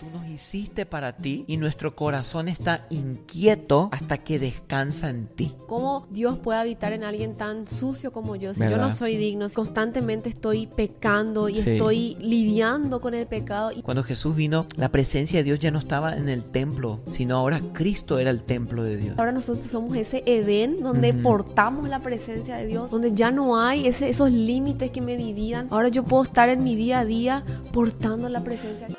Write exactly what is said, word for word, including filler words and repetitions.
tú nos hiciste para ti y nuestro corazón está inquieto hasta que descansa en ti. ¿Cómo Dios puede habitar en alguien tan sucio como yo? Si ¿verdad? yo no soy digno, si constantemente estoy pecando y Sí. estoy lidiando con el pecado. Y Cuando Jesús vino, la presencia de Dios ya no estaba en el templo, sino ahora Cristo era el templo de Dios. ahora nosotros somos ese Edén donde Ujú. portamos la presencia de Dios, donde ya no hay ese, esos límites que me dividan. Ahora yo puedo estar en mi día a día portando la presencia de Dios.